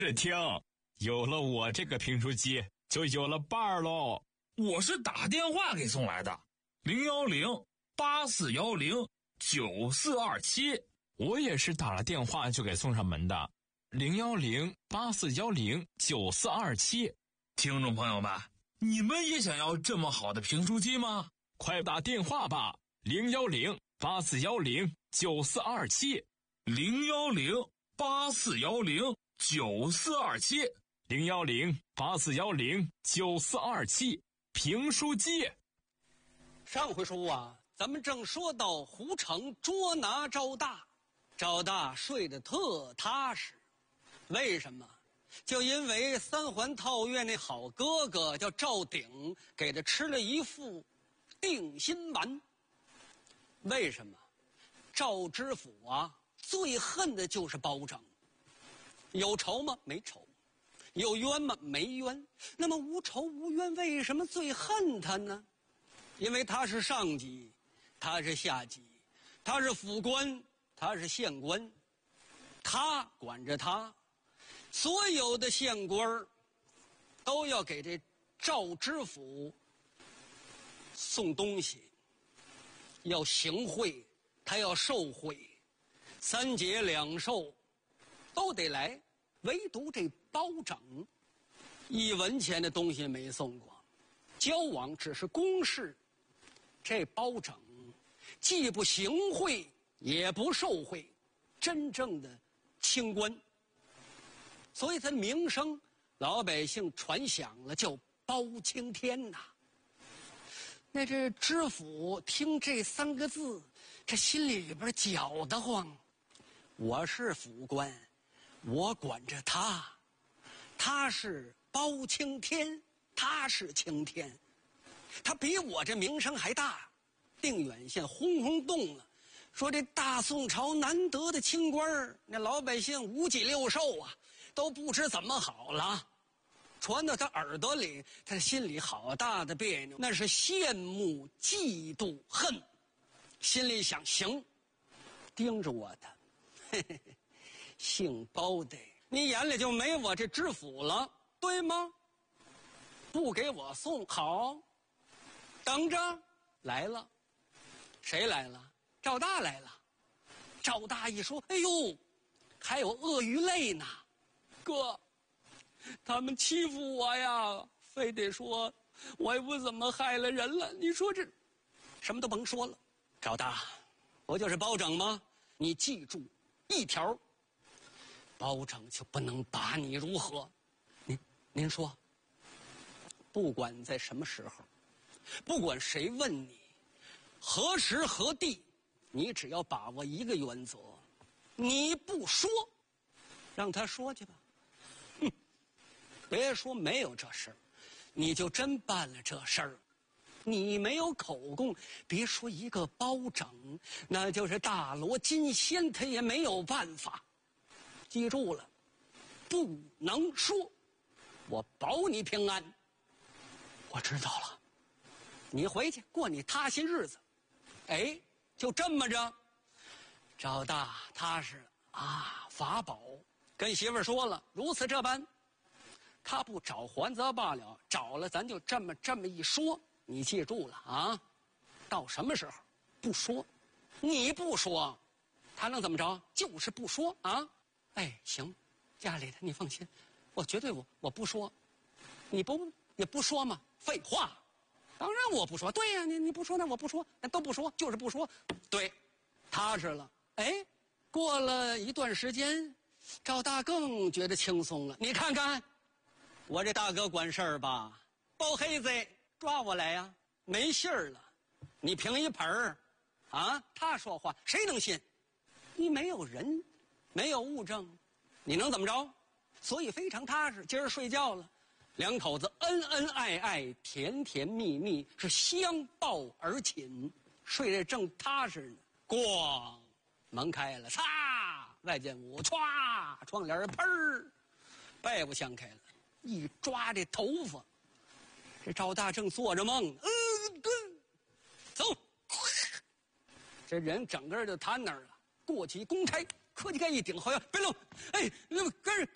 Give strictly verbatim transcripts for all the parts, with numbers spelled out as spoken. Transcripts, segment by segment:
是听，有了我这个评书机，就有了伴儿喽。 我是打电话给送来的，零幺零八四幺零九四二七。 我也是打了电话就给送上门的，零幺零八四幺零九四二七。 听众朋友们，你们也想要这么好的评书机吗？ 快打电话吧，零幺零八四幺零九四二七， 零幺零八四幺零九四二七， 零幺零八四幺零九四二七，评书机。 上回书啊，咱们正说到胡成捉拿赵大，赵大睡得特踏实，为什么？就因为三环套院那好哥哥叫赵鼎，给他吃了一副定心丸。为什么？赵知府啊，最恨的就是包拯。有仇吗？没仇。有冤吗？没冤。那么无仇无冤，为什么最恨他呢？因为他是上级，他是下级，他是府官，他是县官，他管着他。所有的县官都要给这赵知府送东西，要行贿，他要受贿，三节两寿都得来，唯独这包拯一文钱的东西没送过，交往只是公事。这包拯既不行贿也不受贿，真正的清官，所以他名声老百姓传响了，叫包青天呐。那这知府听这三个字，这心里边搅得慌。我是府官，我管着他，他是包青天，他是青天，他比我这名声还大。定远县轰轰动了，说这大宋朝难得的清官，那老百姓五脊六兽啊，都不知怎么好了。传到他耳朵里，他心里好大的别扭，那是羡慕嫉妒恨，心里想行，盯着我的嘿嘿嘿，姓包的，你眼里就没我这知府了，对吗？不给我送好，等着来了。谁来了？赵大来了。赵大一说，哎呦，还有鳄鱼泪呢，哥，他们欺负我呀，非得说我也不怎么害了人了，你说这什么都甭说了。赵大，不就是包拯吗？你记住一条，包拯就不能把你如何。您您说，不管在什么时候，不管谁问你何时何地，你只要把握一个原则，你不说，让他说去吧。哼，别说没有这事儿，你就真办了这事儿，你没有口供，别说一个包拯，那就是大罗金仙，他也没有办法。记住了，不能说，我保你平安。我知道了，你回去过你踏心日子。哎，就这么着，赵大踏实啊，法宝跟媳妇儿说了，如此这般，他不找还则罢了，找了咱就这么这么一说，你记住了啊，到什么时候不说，你不说，他能怎么着？就是不说啊。哎，行，家里的你放心，我绝对我我不说，你不也不说吗？废话。当然我不说，对呀、啊，你你不说那我不说，那都不说，就是不说，对，踏实了。哎，过了一段时间，赵大更觉得轻松了。你看看，我这大哥管事儿吧，包黑子抓我来呀，没信儿了。你凭一盆儿，啊，他说话谁能信？你没有人，没有物证，你能怎么着？所以非常踏实。今儿睡觉了。两口子恩恩爱爱，甜甜蜜蜜，是相抱而寝，睡得正踏实呢。咣，门开了，嚓，外间屋，歘，窗帘砰儿，被子掀开了，一抓这头发，这赵大正做着梦，嗯，走，这人整个就瘫那儿了。过去公差，科技盖一顶，好像别动，哎，那么干干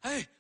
哎，